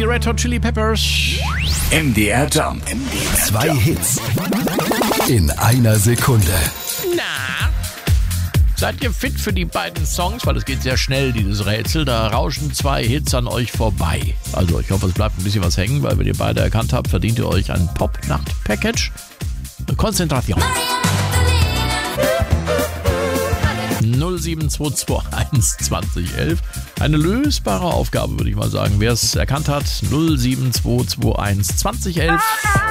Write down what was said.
die Red Hot Chili Peppers. MDR Jump. Zwei Hits in einer Sekunde. Na? Seid ihr fit für die beiden Songs? Weil es geht sehr schnell, dieses Rätsel. Da rauschen 2 Hits an euch vorbei. Also ich hoffe, es bleibt ein bisschen was hängen, weil wenn ihr beide erkannt habt, verdient ihr euch ein Pop-Nacht-Package. Konzentration. 07221 2011. Eine lösbare Aufgabe, würde ich mal sagen. Wer es erkannt hat, 07221 2011.